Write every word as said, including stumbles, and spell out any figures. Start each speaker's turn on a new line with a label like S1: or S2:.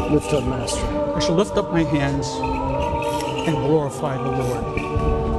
S1: Lift up, Master.
S2: I shall lift up my hands and glorify the Lord.